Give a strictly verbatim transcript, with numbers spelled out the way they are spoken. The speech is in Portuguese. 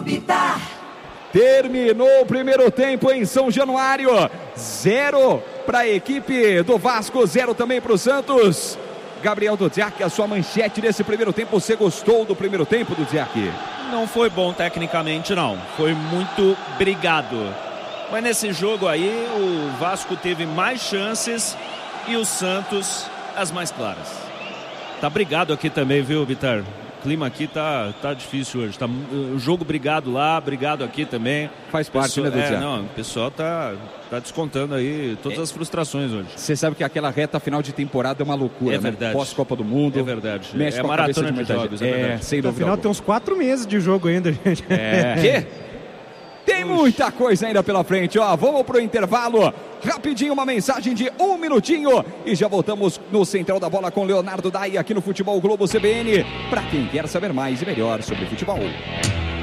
Bitar. Terminou o primeiro tempo em São Januário. Zero para a equipe do Vasco, zero também para o Santos. Gabriel Dudziak, a sua manchete desse primeiro tempo. Você gostou do primeiro tempo, Dudziak? Não foi bom tecnicamente, não. Foi muito brigado. Mas nesse jogo aí, o Vasco teve mais chances e o Santos as mais claras. Tá brigado aqui também, viu, Bitar? O clima aqui tá, tá difícil hoje. Tá, o jogo brigado lá, brigado aqui também. Faz parte, pessoal, né, Dudziak? É, não, o pessoal tá, tá descontando aí todas é. as frustrações hoje. Você sabe que aquela reta final de temporada é uma loucura, é verdade. Né? Pós-Copa do Mundo. É verdade. Mexe é com a maratona de, de jogos, é, é verdade. Sem dúvida. Afinal, tem uns quatro meses de jogo ainda, gente. É. Quê? Tem muita coisa ainda pela frente, ó. Vamos pro intervalo. Rapidinho, uma mensagem de um minutinho. E já voltamos no Central da Bola com Leonardo Dai aqui no Futebol Globo C B N. Para quem quer saber mais e melhor sobre futebol.